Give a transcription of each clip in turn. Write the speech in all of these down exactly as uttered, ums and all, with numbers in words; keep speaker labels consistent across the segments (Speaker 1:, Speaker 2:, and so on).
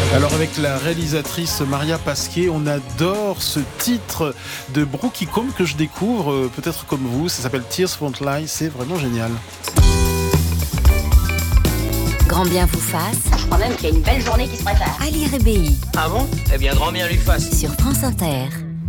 Speaker 1: Alors avec la réalisatrice Maria Pasquet, on adore ce titre de Brookie Combe que je découvre, peut-être comme vous, ça s'appelle Tears Won't Lie, c'est vraiment génial.
Speaker 2: Grand bien vous fasse.
Speaker 3: Je crois même qu'il y a une belle journée qui se prépare.
Speaker 2: Ali Rebéi.
Speaker 4: Ah bon ? Eh bien, grand bien lui fasse.
Speaker 2: Sur France Inter.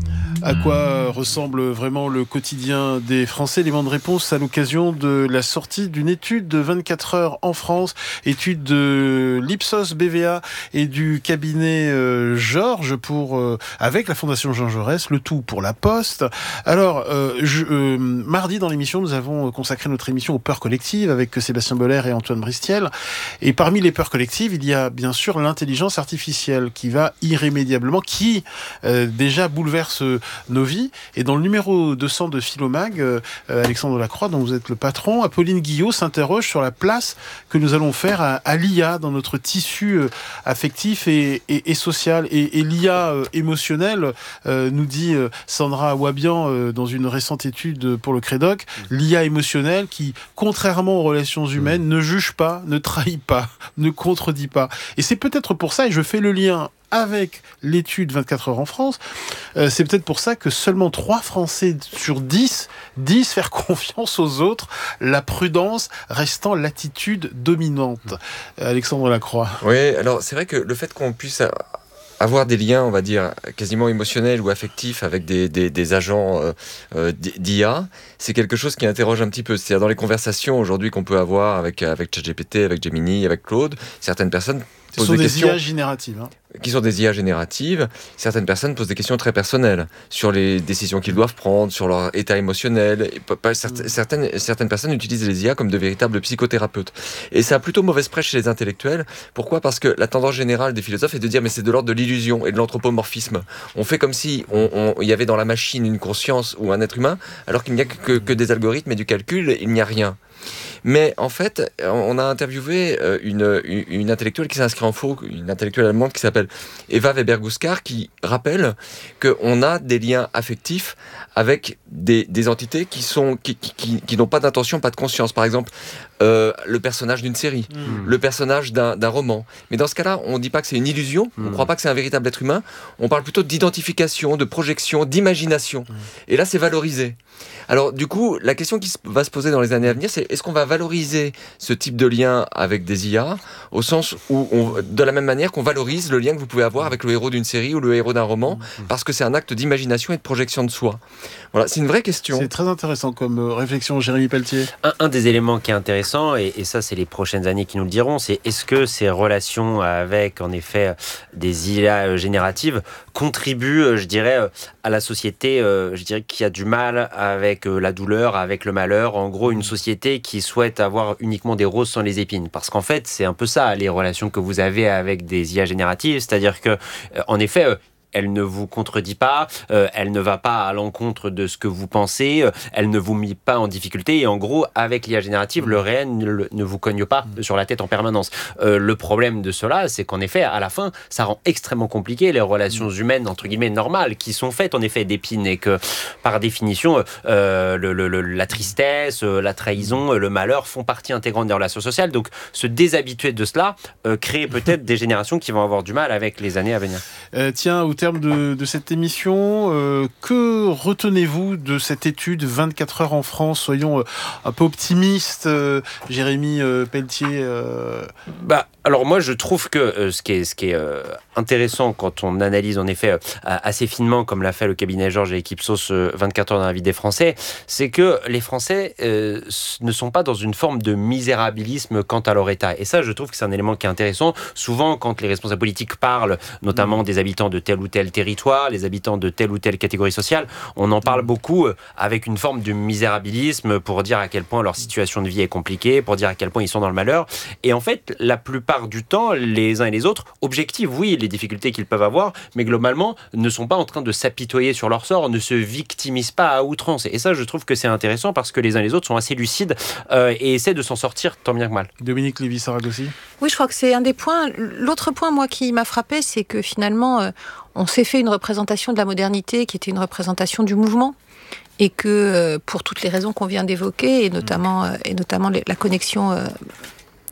Speaker 1: À quoi ressemble vraiment le quotidien des Français? Élément de réponse à l'occasion de la sortie d'une étude de vingt-quatre heures en France, étude de l'Ipsos B V A et du cabinet euh, Georges pour euh, avec la Fondation Jean Jaurès, le tout pour la Poste. Alors, euh, je, euh, mardi dans l'émission, nous avons consacré notre émission aux peurs collectives avec Sébastien Boller et Antoine Bristiel. Et parmi les peurs collectives, il y a bien sûr l'intelligence artificielle qui va irrémédiablement, qui euh, déjà bouleverse nos vies. Et dans le numéro deux cents de Philomag, euh, Alexandre Lacroix, dont vous êtes le patron, Apolline Guillot s'interroge sur la place que nous allons faire à, à l'I A dans notre tissu euh, affectif et, et, et social. Et, et l'I A euh, émotionnelle, euh, nous dit euh, Sandra Wabian euh, dans une récente étude pour le Crédoc, mmh. l'I A émotionnelle qui, contrairement aux relations humaines, mmh. ne juge pas, ne trahit pas, ne contredit pas. Et c'est peut-être pour ça, et je fais le lien avec l'étude vingt-quatre heures en France, euh, c'est peut-être pour ça que seulement trois Français sur dix disent faire confiance aux autres, la prudence restant l'attitude dominante. Euh, Alexandre Lacroix.
Speaker 5: Oui, alors c'est vrai que le fait qu'on puisse avoir des liens, on va dire, quasiment émotionnels ou affectifs avec des, des, des agents euh, euh, d'I A, c'est quelque chose qui interroge un petit peu. C'est-à-dire dans les conversations aujourd'hui qu'on peut avoir avec, avec ChatGPT, avec Gemini, avec Claude, certaines personnes
Speaker 1: Ce sont des, des I A génératives. Hein.
Speaker 5: Qui sont des I A génératives. Certaines personnes posent des questions très personnelles sur les décisions qu'ils doivent prendre, sur leur état émotionnel. Certaines, certaines personnes utilisent les I A comme de véritables psychothérapeutes. Et ça a plutôt mauvaise presse chez les intellectuels. Pourquoi ? Parce que la tendance générale des philosophes est de dire mais c'est de l'ordre de l'illusion et de l'anthropomorphisme. On fait comme si on, on, il y avait dans la machine une conscience ou un être humain, alors qu'il n'y a que, que des algorithmes et du calcul, il n'y a rien. Mais en fait, on a interviewé une, une, une intellectuelle qui s'inscrit en faux, une intellectuelle allemande qui s'appelle Eva Weber-Guskar, qui rappelle qu'on a des liens affectifs avec des, des entités qui, sont, qui, qui, qui n'ont pas d'intention, pas de conscience. Par exemple, euh, le personnage d'une série, mmh. le personnage d'un, d'un roman. Mais dans ce cas-là, on ne dit pas que c'est une illusion, mmh. on ne croit pas que c'est un véritable être humain, on parle plutôt d'identification, de projection, d'imagination. Mmh. Et là, c'est valorisé. Alors du coup, la question qui va se poser dans les années à venir, c'est est-ce qu'on va valoriser ce type de lien avec des I A, au sens où, on, de la même manière qu'on valorise le lien que vous pouvez avoir avec le héros d'une série ou le héros d'un roman, parce que c'est un acte d'imagination et de projection de soi. Voilà, c'est une vraie question.
Speaker 1: C'est très intéressant comme réflexion, Jérémy Pelletier.
Speaker 6: Un, un des éléments qui est intéressant, et, et ça c'est les prochaines années qui nous le diront, c'est est-ce que ces relations avec, en effet, des I A génératives contribuent, je dirais, à la société, je dirais, qui a du mal avec la douleur, avec le malheur, en gros une société qui souhaite avoir uniquement des roses sans les épines. Parce qu'en fait, c'est un peu ça, les relations que vous avez avec des I A génératives, c'est-à-dire que, en effet, elle ne vous contredit pas, euh, elle ne va pas à l'encontre de ce que vous pensez, euh, elle ne vous met pas en difficulté, et en gros, avec l'I A générative, le réel ne, ne vous cogne pas sur la tête en permanence. Euh, le problème de cela, c'est qu'en effet, à la fin, ça rend extrêmement compliqué les relations humaines, entre guillemets, normales, qui sont faites, en effet, d'épines, et que, par définition, euh, le, le, le, la tristesse, la trahison, le malheur font partie intégrante des relations sociales. Donc, se déshabituer de cela euh, crée peut-être des générations qui vont avoir du mal avec les années à venir.
Speaker 1: Euh, tiens, au terme de, de cette émission, euh, que retenez-vous de cette étude vingt-quatre heures en France? Soyons euh, un peu optimistes, euh, Jérémy euh, Pelletier. Euh...
Speaker 6: Bah, alors moi, je trouve que euh, ce qui est, ce qui est euh, intéressant quand on analyse en effet euh, assez finement, comme l'a fait le cabinet Georges et l'équipe Sauce euh, vingt-quatre heures dans la vie des Français, c'est que les Français euh, ne sont pas dans une forme de misérabilisme quant à leur état. Et ça, je trouve que c'est un élément qui est intéressant. Souvent, quand les responsables politiques parlent, notamment des habitants de tel ou tel territoire, les habitants de telle ou telle catégorie sociale, on en parle beaucoup avec une forme de misérabilisme pour dire à quel point leur situation de vie est compliquée, pour dire à quel point ils sont dans le malheur. Et en fait, la plupart du temps, les uns et les autres objectivent, oui, les difficultés qu'ils peuvent avoir, mais globalement, ne sont pas en train de s'apitoyer sur leur sort, ne se victimisent pas à outrance. Et ça, je trouve que c'est intéressant parce que les uns et les autres sont assez lucides euh, et essaient de s'en sortir tant bien que mal.
Speaker 1: Dominique Lévy-Saragosi.
Speaker 7: Oui, je crois que c'est un des points. L'autre point, moi, qui m'a frappé, c'est que finalement, euh, on s'est fait une représentation de la modernité qui était une représentation du mouvement. Et que, euh, pour toutes les raisons qu'on vient d'évoquer, et notamment, euh, et notamment les, la connexion euh,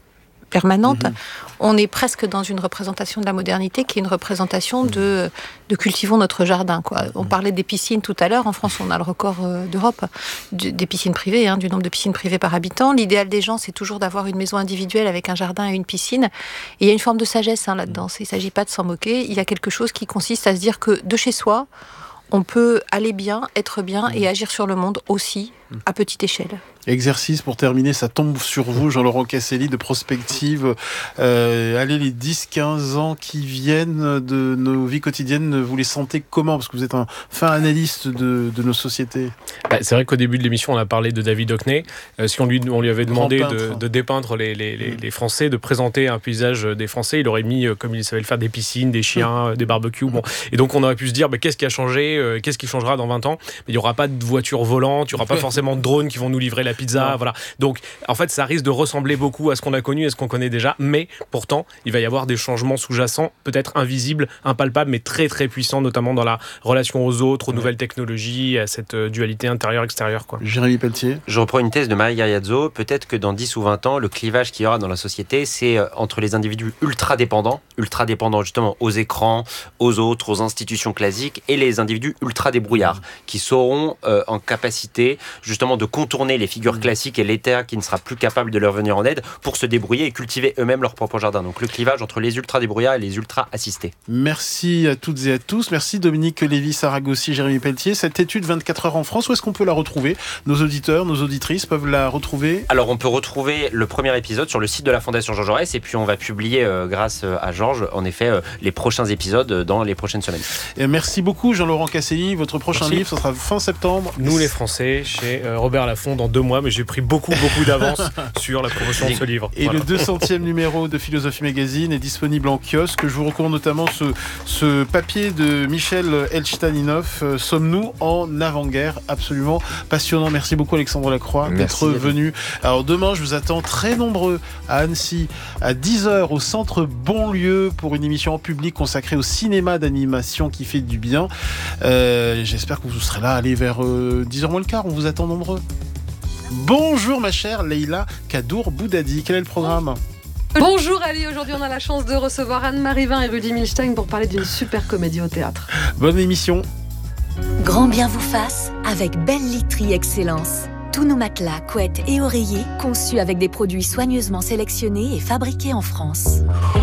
Speaker 7: permanente,
Speaker 1: Mmh.
Speaker 7: on est presque dans une représentation de la modernité qui est une représentation de, de cultivons notre jardin, quoi. On parlait des piscines tout à l'heure. En France, on a le record euh, d'Europe du- des piscines privées, hein, du nombre de piscines privées par habitant. L'idéal des gens, c'est toujours d'avoir une maison individuelle avec un jardin et une piscine. Et il y a une forme de sagesse hein, là-dedans. Il ne s'agit pas de s'en moquer. Il y a quelque chose qui consiste à se dire que de chez soi, on peut aller bien, être bien et agir sur le monde aussi, à petite échelle.
Speaker 1: Exercice pour terminer, ça tombe sur vous, Jean-Laurent Casselli, de prospective. Euh, allez, les dix quinze ans qui viennent de nos vies quotidiennes, vous les sentez comment ? Parce que vous êtes un fin analyste de, de nos sociétés.
Speaker 8: Bah, c'est vrai qu'au début de l'émission, on a parlé de David Hockney. Euh, si on lui, on lui avait demandé
Speaker 1: Grand
Speaker 8: de,
Speaker 1: peintre.
Speaker 8: de dépeindre les, les, les, les Français, de présenter un paysage des Français, il aurait mis, euh, comme il savait le faire, des piscines, des chiens, euh, des barbecues. Bon. Et donc, on aurait pu se dire, bah, qu'est-ce qui a changé euh, Qu'est-ce qui changera dans vingt ans ? Mais il n'y aura pas de voitures volantes, il n'y aura pas forcément de drones qui vont nous livrer la pizza. Voilà. Donc, en fait, ça risque de ressembler beaucoup à ce qu'on a connu et ce qu'on connaît déjà. Mais pourtant, il va y avoir des changements sous-jacents, peut-être invisibles, impalpables, mais très, très puissants, notamment dans la relation aux autres, aux nouvelles technologies, à cette euh, dualité intérieure-extérieure, quoi.
Speaker 1: Jérémy Pelletier.
Speaker 6: Je reprends une thèse de Marie Gariazzo. Peut-être que dans dix ou vingt ans, le clivage qu'il y aura dans la société, c'est euh, entre les individus ultra dépendants, ultra dépendants justement aux écrans, aux autres, aux institutions classiques, et les individus ultra débrouillards, qui seront euh, en capacité justement de contourner les figures classiques et l'État qui ne sera plus capable de leur venir en aide pour se débrouiller et cultiver eux-mêmes leur propre jardin. Donc le clivage entre les ultra débrouillards et les ultra assistés.
Speaker 1: Merci à toutes et à tous. Merci Dominique Lévy-Saragosi, Jérémy Pelletier. Cette étude vingt-quatre heures en France, où est-ce qu'on peut la retrouver ? Nos auditeurs, nos auditrices peuvent la retrouver ?
Speaker 6: Alors on peut retrouver le premier épisode sur le site de la Fondation Jean Jaurès et puis on va publier euh, grâce à Georges en effet euh, les prochains épisodes dans les prochaines semaines.
Speaker 1: Et merci beaucoup Jean-Laurent Casselli. Votre prochain
Speaker 8: Merci.
Speaker 1: livre, ce sera fin septembre.
Speaker 8: Nous, les Français, chez euh, Robert Laffont, dans deux mois, mais j'ai pris beaucoup, beaucoup d'avance sur la promotion de ce livre.
Speaker 1: Et
Speaker 8: Voilà.
Speaker 1: le deux centième numéro de Philosophie Magazine est disponible en kiosque. Je vous recommande notamment ce, ce papier de Michel Elchtaninov, euh, Sommes-nous en avant-guerre ? Absolument passionnant. Merci beaucoup Alexandre Lacroix
Speaker 5: Merci.
Speaker 1: d'être venu. Alors demain, je vous attends très nombreux à Annecy à dix heures au centre Bonlieu pour une émission en public consacrée au cinéma d'animation qui fait du bien. Euh, j'espère que vous serez là. Allez, vers euh, dix heures moins le quart, on vous attend nombreux. Bonjour ma chère Leïla Kadour Boudadi, quel est le programme ?
Speaker 9: Bonjour Ali, aujourd'hui on a la chance de recevoir Anne-Marie Vin et Rudy Milstein pour parler d'une super comédie au théâtre.
Speaker 1: Bonne émission.
Speaker 2: Grand bien vous fasse avec Belle Literie Excellence. Tous nos matelas, couettes et oreillers conçus avec des produits soigneusement sélectionnés et fabriqués en France.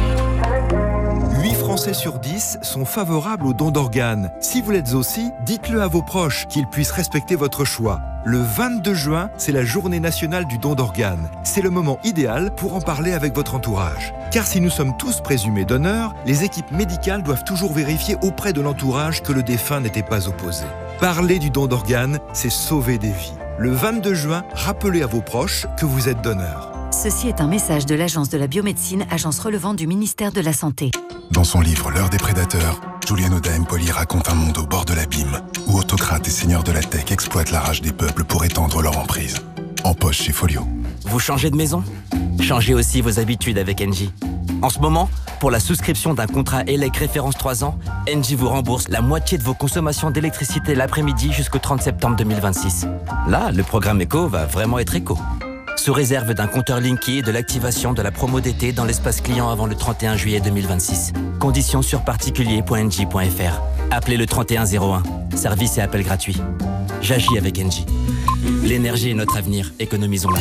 Speaker 10: huit Français sur dix sont favorables aux dons d'organes. Si vous l'êtes aussi, dites-le à vos proches, qu'ils puissent respecter votre choix. Le vingt-deux juin, c'est la journée nationale du don d'organes. C'est le moment idéal pour en parler avec votre entourage. Car si nous sommes tous présumés donneurs, les équipes médicales doivent toujours vérifier auprès de l'entourage que le défunt n'était pas opposé. Parler du don d'organes, c'est sauver des vies. Le vingt-deux juin, rappelez à vos proches que vous êtes donneur.
Speaker 2: Ceci est un message de l'Agence de la biomédecine, agence relevant du ministère de la Santé.
Speaker 11: Dans son livre L'heure des prédateurs, Julien Oda Empoli raconte un monde au bord de l'abîme, où autocrates et seigneurs de la tech exploitent la rage des peuples pour étendre leur emprise. En poche chez Folio.
Speaker 12: Vous changez de maison ? Changez aussi vos habitudes avec Engie. En ce moment, pour la souscription d'un contrat E L E C référence trois ans, Engie vous rembourse la moitié de vos consommations d'électricité l'après-midi jusqu'au trente septembre deux mille vingt-six. Là, le programme éco va vraiment être éco. Sous réserve d'un compteur Linky et de l'activation de la promo d'été dans l'espace client avant le trente et un juillet deux mille vingt-six. Conditions sur particulier point engie point f r. Appelez le trente et un zéro un. Service et appel gratuit. J'agis avec Engie. L'énergie est notre avenir. Économisons-la.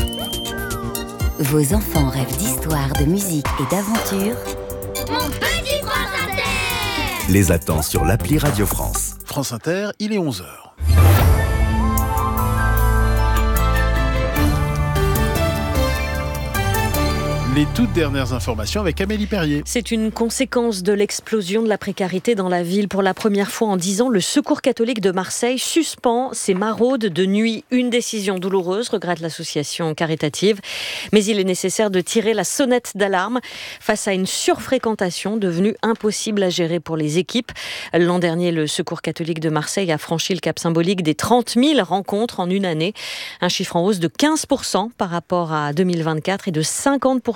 Speaker 2: Vos enfants rêvent d'histoire, de musique et d'aventure.
Speaker 3: Mon petit prince Inter.
Speaker 10: Les attend sur l'appli Radio France.
Speaker 1: France Inter, il est onze heures. Les toutes dernières informations avec Amélie Perrier.
Speaker 13: C'est une conséquence de l'explosion de la précarité dans la ville. Pour la première fois en dix ans, le Secours catholique de Marseille suspend ses maraudes de nuit. Une décision douloureuse, regrette l'association caritative. Mais il est nécessaire de tirer la sonnette d'alarme face à une surfréquentation devenue impossible à gérer pour les équipes. L'an dernier, le Secours catholique de Marseille a franchi le cap symbolique des trente mille rencontres en une année. Un chiffre en hausse de quinze pour cent par rapport à deux mille vingt-quatre et de cinquante pour cent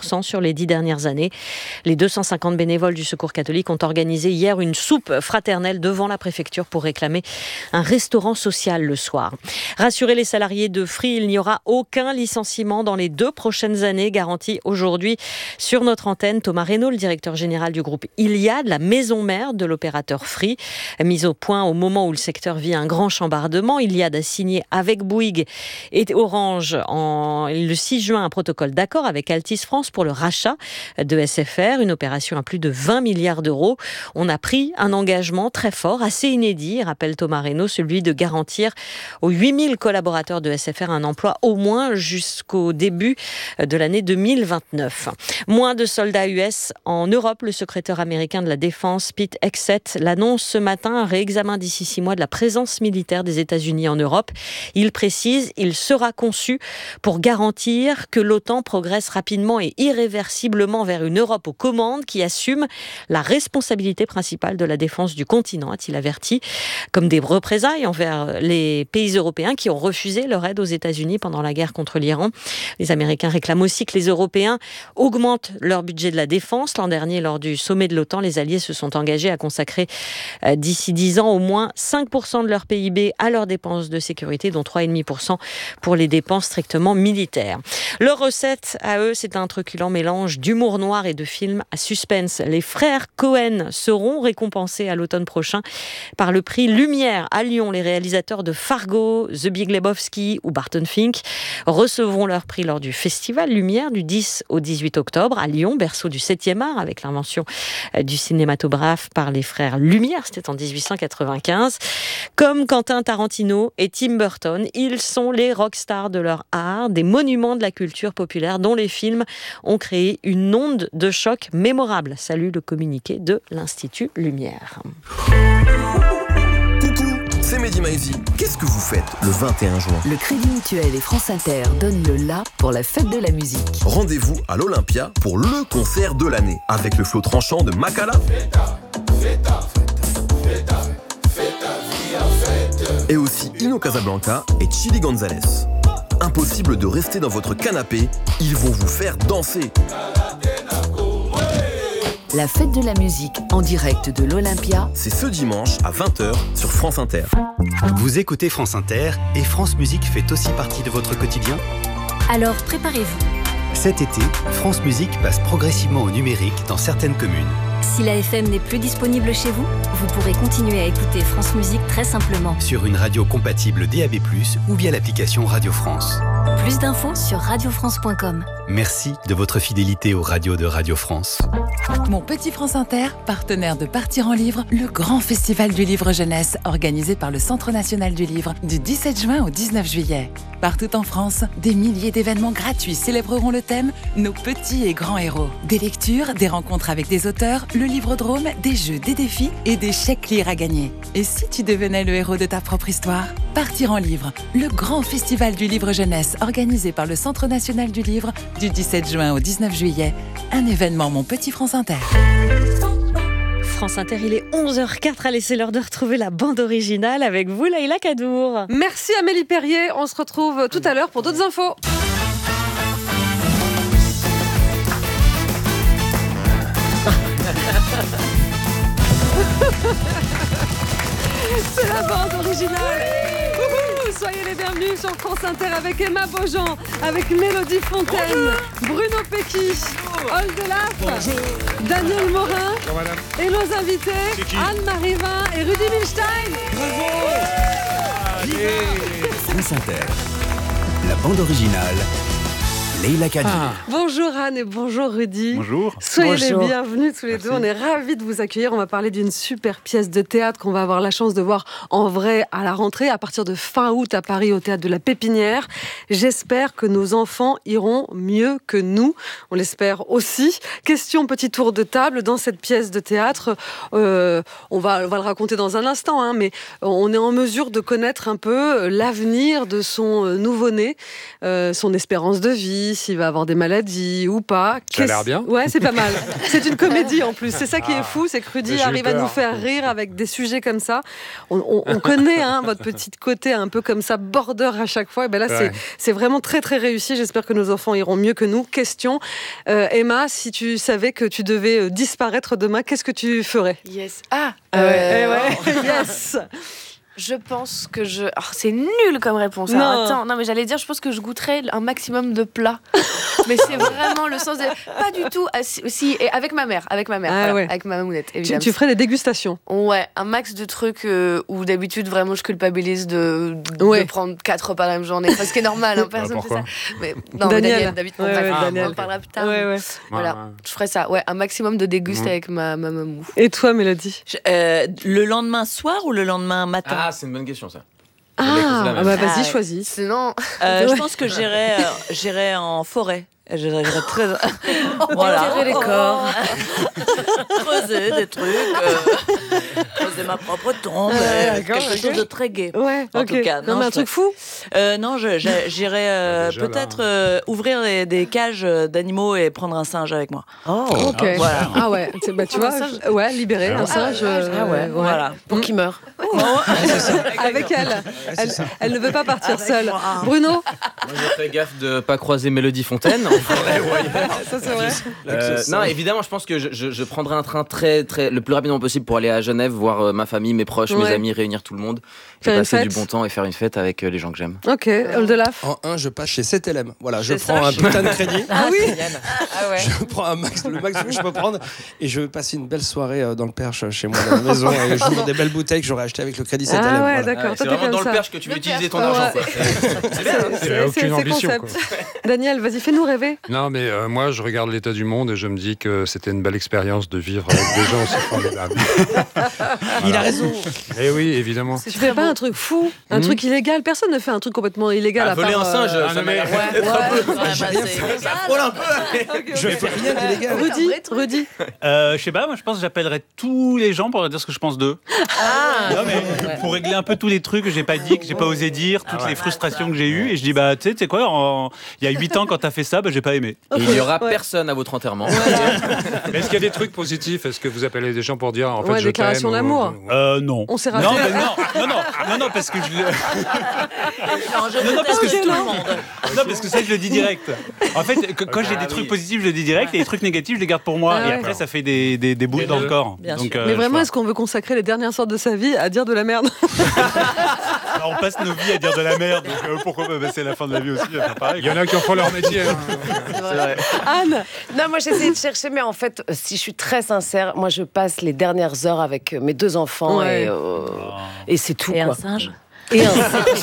Speaker 13: cent sur les dix dernières années. Les deux cent cinquante bénévoles du Secours catholique ont organisé hier une soupe fraternelle devant la préfecture pour réclamer un restaurant social le soir. Rassurer les salariés de Free, il n'y aura aucun licenciement dans les deux prochaines années, garantit aujourd'hui sur notre antenne Thomas Reynaud, le directeur général du groupe Iliad, la maison mère de l'opérateur Free. Mise au point au moment où le secteur vit un grand chambardement, Iliad a signé avec Bouygues et Orange en, le six juin un protocole d'accord avec Altice France pour le rachat de S F R, une opération à plus de vingt milliards d'euros. On a pris un engagement très fort, assez inédit, rappelle Thomas Reynaud, celui de garantir aux huit mille collaborateurs de S F R un emploi au moins jusqu'au début de l'année deux mille vingt-neuf. Moins de soldats U S en Europe, le secrétaire américain de la Défense, Pete Hegseth, l'annonce ce matin, un réexamen d'ici six mois de la présence militaire des États-Unis en Europe. Il précise, il sera conçu pour garantir que l'OTAN progresse rapidement et irréversiblement vers une Europe aux commandes qui assume la responsabilité principale de la défense du continent, a-t-il averti, comme des représailles envers les pays européens qui ont refusé leur aide aux États-Unis pendant la guerre contre l'Iran. Les Américains réclament aussi que les Européens augmentent leur budget de la défense. L'an dernier, lors du sommet de l'OTAN, les alliés se sont engagés à consacrer euh, d'ici dix ans au moins cinq pour cent de leur P I B à leurs dépenses de sécurité, dont trois virgule cinq pour cent pour les dépenses strictement militaires. Leur recette, à eux, c'est un truculent mélange d'humour noir et de films à suspense. Les frères Cohen seront récompensés à l'automne prochain par le prix Lumière à Lyon. Les réalisateurs de Fargo, The Big Lebowski ou Barton Fink recevront leur prix lors du festival Lumière du dix au dix-huit octobre à Lyon, berceau du septième art, avec l'invention du cinématographe par les frères Lumière, c'était en dix-huit cent quatre-vingt-quinze. Comme Quentin Tarantino et Tim Burton, ils sont les rockstars de leur art, des monuments de la culture populaire dont les films ont créé une onde de choc mémorable. Salut le communiqué de l'Institut Lumière.
Speaker 14: Coucou, c'est Mehdi Maizi. Qu'est-ce que vous faites le vingt et un juin ?
Speaker 15: Le Crédit Mutuel et France Inter donnent le la pour la fête de la musique.
Speaker 14: Rendez-vous à l'Olympia pour le concert de l'année avec le flot tranchant de Makala. Et aussi Ino Casablanca et Chili Gonzalez. Impossible de rester dans votre canapé, ils vont vous faire danser.
Speaker 15: La fête de la musique en direct de l'Olympia,
Speaker 14: c'est ce dimanche à vingt heures sur France Inter.
Speaker 16: Vous écoutez France Inter et France Musique fait aussi partie de votre quotidien ?
Speaker 2: Alors préparez-vous.
Speaker 16: Cet été, France Musique passe progressivement au numérique dans certaines communes.
Speaker 2: Si la F M n'est plus disponible chez vous, vous pourrez continuer à écouter France Musique très simplement.
Speaker 16: Sur une radio compatible D A B plus, ou via l'application Radio France.
Speaker 2: Plus d'infos sur radio france point com.
Speaker 16: Merci de votre fidélité aux radios de Radio France.
Speaker 17: Mon petit France Inter, partenaire de Partir en Livre, le grand festival du livre jeunesse organisé par le Centre national du livre du dix-sept juin au dix-neuf juillet. Partout en France, des milliers d'événements gratuits célébreront le thème « Nos petits et grands héros ». Des lectures, des rencontres avec des auteurs, le livrodrome, des jeux, des défis et des chèques lire à gagner. Et si tu devenais le héros de ta propre histoire ? Partir en livre, le grand festival du livre jeunesse organisé par le Centre national du livre du dix-sept juin au dix-neuf juillet. Un événement Mon Petit France Inter.
Speaker 13: France Inter, il est onze heures zéro quatre. Allez, c'est l'heure de retrouver la bande originale avec vous, Leïla Kadour.
Speaker 9: Merci Amélie Perrier. On se retrouve tout à l'heure pour d'autres infos. C'est la bande originale. Wouhou, soyez les bienvenus sur France Inter avec Emma Beaujean, avec Mélodie Fontaine, Bonjour. Bruno Pecky, Oldelaf, Daniel Morin et nos invités Anne-Marie Vin et Rudy Milstein.
Speaker 16: Bravo. France Inter, la bande originale. Leïla Kadour.
Speaker 9: Ah. Bonjour Anne et bonjour Rudy.
Speaker 1: Bonjour.
Speaker 9: Soyez
Speaker 1: bonjour.
Speaker 9: les bienvenus tous les Merci. deux. On est ravis de vous accueillir. On va parler d'une super pièce de théâtre qu'on va avoir la chance de voir en vrai à la rentrée, à partir de fin août à Paris au Théâtre de la Pépinière. J'espère que nos enfants iront mieux que nous. On l'espère aussi. Question petit tour de table dans cette pièce de théâtre. Euh, on, va, on va le raconter dans un instant, hein, mais on est en mesure de connaître un peu l'avenir de son nouveau-né, euh, son espérance de vie, vie, s'il va avoir des maladies ou pas.
Speaker 18: Ça a l'air bien.
Speaker 9: Ouais, c'est pas mal. C'est une comédie en plus. C'est ça qui
Speaker 18: Ah.
Speaker 9: est fou, c'est que Rudy
Speaker 18: J'ai eu
Speaker 9: arrive à
Speaker 18: peur.
Speaker 9: nous faire rire avec des sujets comme ça. On, on- on connaît hein, votre petit côté un peu comme ça, border à chaque fois. Et ben là,
Speaker 18: Ouais.
Speaker 9: c'est, c'est vraiment très très réussi. J'espère que nos enfants iront mieux que nous. Question, euh, Emma, si tu savais que tu devais euh, disparaître demain, qu'est-ce que tu ferais?
Speaker 19: Yes. Ah,
Speaker 9: Ah ouais,
Speaker 19: euh,
Speaker 9: eh ouais. Yes.
Speaker 19: Je pense que je. Oh, c'est nul comme réponse.
Speaker 9: Non.
Speaker 19: Alors, attends, non, mais j'allais dire, je pense que je goûterais un maximum de plats. Mais c'est vraiment le sens de. Pas du tout. Ah, si, si, et avec ma mère, avec ma mère,
Speaker 9: Ah
Speaker 19: voilà,
Speaker 9: ouais.
Speaker 19: avec ma mamounette,
Speaker 9: Tu,
Speaker 19: évidemment.
Speaker 9: tu ferais des dégustations.
Speaker 19: Ouais, un max de trucs euh, où d'habitude vraiment je culpabilise de, de,
Speaker 9: Ouais.
Speaker 19: de prendre quatre repas la même journée. Enfin, ce qui est normal, hein, personne fait
Speaker 18: pourquoi
Speaker 19: ça. Mais non, mais Daniel, David, mon
Speaker 9: Ouais,
Speaker 19: bref,
Speaker 9: ouais,
Speaker 19: on
Speaker 9: Daniel.
Speaker 19: en parlera plus tard.
Speaker 9: Ouais, ouais.
Speaker 19: Voilà,
Speaker 18: Ouais, ouais.
Speaker 19: je ferais ça. Ouais, un maximum de dégustes
Speaker 18: Mhm.
Speaker 19: avec ma, ma mamou.
Speaker 9: Et toi, Mélodie?
Speaker 20: Je- euh, le lendemain soir ou le lendemain matin?
Speaker 5: Ah, c'est une bonne question ça.
Speaker 9: Ah, ah bah vas-y,
Speaker 20: Ah,
Speaker 9: choisis.
Speaker 19: Sinon,
Speaker 20: Euh,
Speaker 9: Ouais.
Speaker 20: Je pense que j'irai, euh, j'irai en forêt. J'irai j'irai très. voilà.
Speaker 19: Déterrer les corps.
Speaker 20: Creuser des trucs. euh, creuser ma propre tombe. euh,
Speaker 9: d'accord,
Speaker 20: quelque
Speaker 9: ok.
Speaker 20: chose de très gai.
Speaker 9: Ouais,
Speaker 20: En
Speaker 9: ok.
Speaker 20: tout cas,
Speaker 9: non,
Speaker 20: non,
Speaker 9: mais un
Speaker 20: je
Speaker 9: truc fou.
Speaker 20: Euh, non, je- je- j'irai euh,
Speaker 18: Déjà, là.
Speaker 20: peut-être euh, ouvrir des, des cages d'animaux et prendre un singe avec moi.
Speaker 19: Oh,
Speaker 9: Ok.
Speaker 20: Voilà.
Speaker 9: Ah ouais, c'est- bah, tu vois,
Speaker 19: Un singe.
Speaker 9: je- ouais, libérer un singe. euh,
Speaker 19: ah ouais,
Speaker 20: Voilà.
Speaker 19: pour qu'il meure.
Speaker 9: Avec elle. Elle, elle ne veut pas partir
Speaker 20: Avec
Speaker 9: seule.
Speaker 20: moi.
Speaker 9: Bruno,
Speaker 5: Moi, je ferais gaffe de pas croiser Mélodie Fontaine en forêt ou ailleurs.
Speaker 9: ça c'est vrai.
Speaker 5: Euh, non, évidemment, je pense que je, je, je prendrai un train très, très, le plus rapidement possible pour aller à Genève, voir euh, ma famille, mes proches,
Speaker 9: Ouais.
Speaker 5: mes amis, réunir tout le monde, et
Speaker 9: Faire une
Speaker 5: passer du
Speaker 9: fête.
Speaker 5: bon temps et faire une fête avec euh, les gens que j'aime.
Speaker 9: Ok, Oldelaf.
Speaker 18: En un, je passe chez sept L M. Voilà, je
Speaker 20: C'est
Speaker 18: prends
Speaker 20: ça,
Speaker 18: un
Speaker 20: chez-
Speaker 18: putain de crédit.
Speaker 9: Ah oui.
Speaker 20: Ah ouais.
Speaker 18: Je prends un max, le max que je peux prendre et je vais passer une belle soirée euh, dans le Perche chez moi dans la maison et j'ouvre des belles bouteilles que j'aurais achetées avec le crédit sept L M.
Speaker 9: Ah ouais,
Speaker 18: voilà.
Speaker 9: d'accord.
Speaker 5: c'est
Speaker 9: Toi, t'es
Speaker 5: vraiment
Speaker 9: comme
Speaker 5: dans
Speaker 9: ça.
Speaker 5: le perche que tu veux
Speaker 19: Le
Speaker 5: utiliser ton
Speaker 19: perche,
Speaker 5: argent.
Speaker 9: ouais.
Speaker 5: quoi. C'est- C'est bien. hein.
Speaker 9: C'est-
Speaker 18: Il a aucune
Speaker 9: c'est- c'est
Speaker 18: ambition,
Speaker 9: concept. Daniel, vas-y, fais-nous rêver.
Speaker 18: Non, mais euh, moi, je regarde l'état du monde et je me dis que c'était une belle expérience de vivre avec des gens aussi formidables.
Speaker 20: Il a raison.
Speaker 18: Et oui, évidemment.
Speaker 9: Tu fais pas un truc fou, un
Speaker 18: Mhm.
Speaker 9: truc illégal. Personne ne fait un truc complètement illégal
Speaker 5: Ah,
Speaker 9: à
Speaker 5: voler
Speaker 9: part,
Speaker 5: un singe,
Speaker 9: euh,
Speaker 5: ça
Speaker 18: non,
Speaker 5: m'a
Speaker 18: mais-
Speaker 5: l'air
Speaker 20: Ouais,
Speaker 5: d'être un peu-
Speaker 20: ouais, bah, c'est-
Speaker 5: Ça frôle un peu.
Speaker 18: Je fais rien d'illégal.
Speaker 9: Rudy, Rudy.
Speaker 21: Euh, je sais pas, moi je pense que j'appellerais tous les gens pour leur dire ce que je pense d'eux.
Speaker 19: Ah,
Speaker 21: Non, mais pour régler un peu tous les trucs que j'ai pas dit, que j'ai pas osé dire, toutes les frustrations que j'ai eues. Et je dis, bah tu sais, tu sais quoi, en- il y a huit ans quand t'as fait ça, bah j'ai pas aimé.
Speaker 5: Et il y aura
Speaker 9: Ouais.
Speaker 5: personne à votre enterrement.
Speaker 18: Mais est-ce qu'il y a des trucs positifs? Est-ce que vous appelez des gens pour dire en fait
Speaker 9: Ouais,
Speaker 18: je
Speaker 9: déclaration
Speaker 18: t'aime
Speaker 9: d'amour.
Speaker 18: ou-
Speaker 21: Euh, non.
Speaker 9: On s'est
Speaker 21: non,
Speaker 9: raté.
Speaker 21: mais non, non, non, non, non, parce que je le...
Speaker 20: Non, je
Speaker 21: Non, non, parce que
Speaker 20: déteste
Speaker 21: je-
Speaker 20: tout le monde.
Speaker 21: Non, parce que ça, je le dis direct. En fait, que- quand j'ai
Speaker 5: Ah
Speaker 21: des trucs
Speaker 5: oui.
Speaker 21: positifs, je le dis direct, et les trucs négatifs, je les garde pour moi.
Speaker 9: Ah
Speaker 21: et
Speaker 9: ouais.
Speaker 21: après, ça fait des, des, des boules dans le corps.
Speaker 20: Bien
Speaker 21: Donc,
Speaker 20: sûr.
Speaker 21: euh,
Speaker 9: Mais
Speaker 21: je
Speaker 9: vraiment,
Speaker 21: sais
Speaker 9: est-ce qu'on veut consacrer les dernières sortes de sa vie à dire de la merde?
Speaker 21: pas. Alors, on passe nos vies à dire de la merde, donc euh, pourquoi pas passer la fin de la vie aussi à faire pareil.
Speaker 18: Il y en a qui en font leur métier. hein.
Speaker 19: c'est vrai.
Speaker 9: Anne,
Speaker 22: Non, moi j'essaie de chercher, mais en fait, euh, si je suis très sincère, moi je passe les dernières heures avec euh, mes deux enfants
Speaker 9: Ouais.
Speaker 22: et, euh, et c'est tout.
Speaker 20: Et
Speaker 22: quoi.
Speaker 20: un singe.
Speaker 22: Et un singe.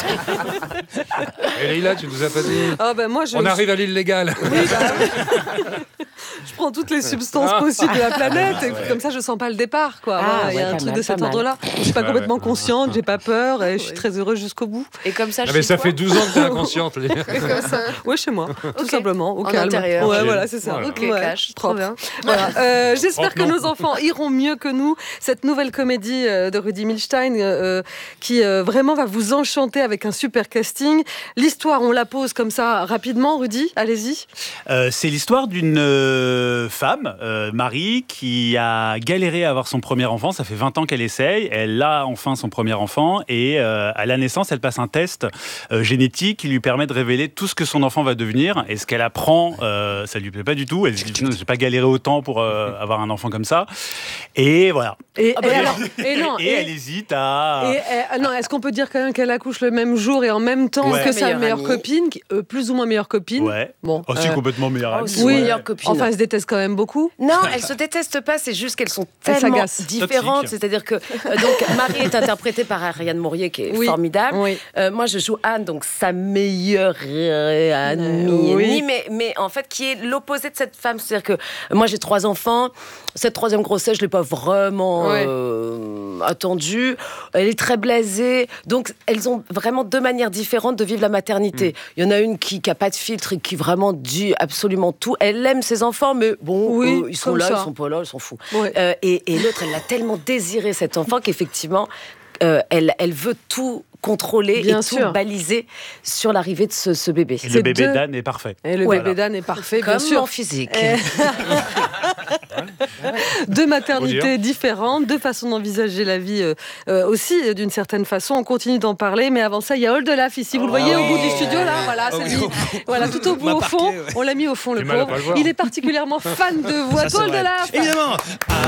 Speaker 18: Et Leïla, tu nous as pas dit.
Speaker 9: ah ben moi je.
Speaker 18: On arrive à l'illégal.
Speaker 9: Oui, bah, je prends toutes les substances possibles de la planète et comme ça je sens pas le départ quoi.
Speaker 22: Ah,
Speaker 9: Voilà, il y a
Speaker 22: ouais,
Speaker 9: un
Speaker 22: pas
Speaker 9: truc
Speaker 22: mal,
Speaker 9: de cet
Speaker 22: pas mal.
Speaker 9: ordre-là. Je suis pas
Speaker 18: Ouais,
Speaker 9: complètement
Speaker 18: ouais.
Speaker 9: consciente, j'ai pas peur et je suis très heureuse jusqu'au bout.
Speaker 19: Et comme ça,
Speaker 18: Ah,
Speaker 19: je
Speaker 18: mais
Speaker 19: fais
Speaker 18: ça
Speaker 19: quoi
Speaker 18: fait douze ans que t'es inconsciente. Léa.
Speaker 19: Comme ça.
Speaker 9: Ouais, chez moi, tout
Speaker 19: Ok.
Speaker 9: simplement, au
Speaker 19: En
Speaker 9: calme.
Speaker 19: intérieur.
Speaker 9: Ouais,
Speaker 18: Ok.
Speaker 9: voilà, c'est ça.
Speaker 18: Voilà.
Speaker 19: Ok,
Speaker 9: Ouais,
Speaker 19: cash, trop
Speaker 9: propre.
Speaker 19: bien.
Speaker 9: Voilà. Euh, J'espère que
Speaker 18: Propre, non.
Speaker 9: nos enfants iront mieux que nous. Cette nouvelle comédie euh, de Rudy Milstein euh, qui euh, vraiment va vous enchanter avec un super casting. L'histoire, on la pose comme ça rapidement. Rudy, allez-y.
Speaker 21: Euh, c'est l'histoire d'une euh, femme, euh, Marie, qui a galéré à avoir son premier enfant. Ça fait vingt ans qu'elle essaye. Elle a enfin son premier enfant. Et euh, à la naissance, elle passe un test euh, génétique qui lui permet de révéler tout ce que son enfant va devenir. Et ce qu'elle apprend, euh, ça lui plaît pas du tout. Elle se dit, non, j'ai pas galéré autant pour euh, avoir un enfant comme ça. Et voilà.
Speaker 9: Et,
Speaker 21: Ah bah,
Speaker 9: et alors, et non,
Speaker 21: et
Speaker 9: et-
Speaker 21: elle hésite à...
Speaker 9: Et, euh, non, est-ce qu'on peut dire quand même qu'elle accouche le même jour et en même temps
Speaker 21: Ouais.
Speaker 9: que sa
Speaker 22: Meilleure
Speaker 9: meilleure
Speaker 22: amie.
Speaker 9: copine, qui- euh, plus ou moins meilleure copine?
Speaker 21: Ouais.
Speaker 9: Bon,
Speaker 21: Aussi
Speaker 9: euh,
Speaker 21: complètement meilleure amie.
Speaker 22: aussi
Speaker 9: oui,
Speaker 22: meilleure copine.
Speaker 9: enfin, elles se détestent quand même beaucoup.
Speaker 22: Non, elles se détestent pas, c'est juste qu'elles sont
Speaker 9: Elles
Speaker 22: tellement
Speaker 9: s'agacent.
Speaker 22: différentes.
Speaker 21: Toxiques.
Speaker 22: C'est-à-dire que euh, donc Marie est interprétée par Ariane Mourier, qui est
Speaker 9: Oui.
Speaker 22: formidable.
Speaker 9: Oui.
Speaker 22: Euh, moi, je joue Anne, donc sa meilleure euh, amie,
Speaker 9: Euh, oui.
Speaker 22: ennemie, mais, mais en fait, qui est l'opposé de cette femme. C'est-à-dire que euh, moi, j'ai trois enfants. Cette troisième grossesse, je l'ai pas vraiment
Speaker 9: Ouais.
Speaker 22: euh, attendue. Elle est très blasée. Donc, elles ont vraiment deux manières différentes de vivre la maternité. Il y en a une qui n'a pas de filtre et qui vraiment dit absolument tout. Elle aime ses enfants, mais bon,
Speaker 9: Oui,
Speaker 22: euh, ils sont
Speaker 9: comme
Speaker 22: là,
Speaker 9: ça.
Speaker 22: ils sont pas là, ils s'en foutent.
Speaker 9: Ouais.
Speaker 22: Euh, et et l'autre, elle l'a tellement désiré, cet enfant, qu'effectivement, euh, elle, elle veut tout contrôler
Speaker 9: Bien
Speaker 22: et
Speaker 9: sûr.
Speaker 22: tout baliser sur l'arrivée de ce, ce bébé.
Speaker 21: Et le bébé d'Anne est parfait.
Speaker 9: Et le
Speaker 22: Ouais.
Speaker 9: bébé d'Anne est parfait, bien
Speaker 22: Comme
Speaker 9: sûr.
Speaker 22: en physique.
Speaker 9: Et- Deux maternités
Speaker 21: Faut dire.
Speaker 9: différentes, deux façons d'envisager la vie euh, euh, aussi euh, d'une certaine façon. On continue d'en parler, mais avant ça, il y a Oldelaf ici. Vous le voyez
Speaker 18: Oh.
Speaker 9: au bout du studio là, voilà,
Speaker 18: Oh
Speaker 9: c'est
Speaker 18: oui,
Speaker 9: mis-
Speaker 18: au bout.
Speaker 9: voilà, tout au bout
Speaker 18: m'a
Speaker 9: au fond.
Speaker 18: marqué, ouais.
Speaker 9: On l'a mis au fond le
Speaker 8: J'ai mal à
Speaker 9: pauvre.
Speaker 8: pas le voir.
Speaker 9: Il est particulièrement fan de voix.
Speaker 18: Ça, c'est vrai.
Speaker 9: Oldelaf.
Speaker 18: Évidemment.